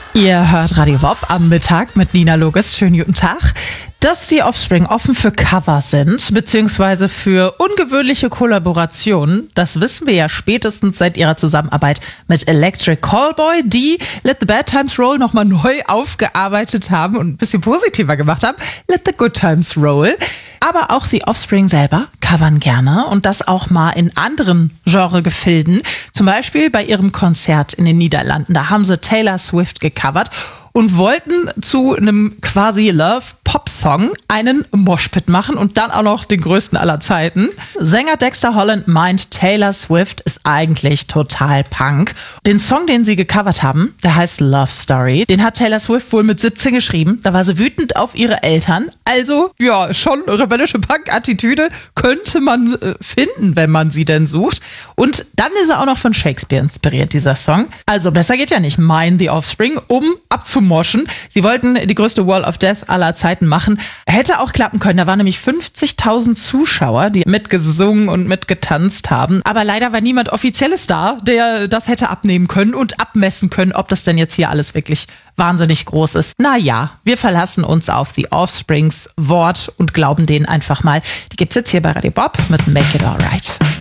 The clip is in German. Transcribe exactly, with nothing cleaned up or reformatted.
Ihr hört Radio Bob am Mittag mit Nina Loges. Schönen guten Tag. Dass die Offspring offen für Cover sind, beziehungsweise für ungewöhnliche Kollaborationen, das wissen wir ja spätestens seit ihrer Zusammenarbeit mit Electric Callboy, die Let the Bad Times Roll nochmal neu aufgearbeitet haben und ein bisschen positiver gemacht haben. Let the Good Times Roll. Aber auch die Offspring selber covern gerne und das auch mal in anderen Genregefilden. Zum Beispiel bei ihrem Konzert in den Niederlanden. Da haben sie Taylor Swift gecovert und wollten zu einem quasi Love-Pop-Song einen Moshpit machen und dann auch noch den größten aller Zeiten. Sänger Dexter Holland meint, Taylor Swift ist eigentlich total Punk. Den Song, den sie gecovert haben, der heißt Love Story. Den hat Taylor Swift wohl mit siebzehn geschrieben. Da war sie wütend auf ihre Eltern. Also, ja, schon rebellische Punk-Attitüde könnte man äh, finden, wenn man sie denn sucht. Und dann ist er auch noch von Shakespeare inspiriert, dieser Song. Also, besser geht ja nicht. Mine the Offspring, um abzumoschen. Sie wollten die größte Wall of Death aller Zeiten machen. Hätte auch klappen können. Da waren nämlich fünfzigtausend Zuschauer, die mitgesungen und mitgetanzt haben. Aber leider war niemand Offizielles da, der das hätte abnehmen können und abmessen können, ob das denn jetzt hier alles wirklich wahnsinnig groß ist. Naja, wir verlassen uns auf The Offsprings Wort und glauben denen einfach mal. Die gibt's jetzt hier bei Radio Bob mit Make It Alright.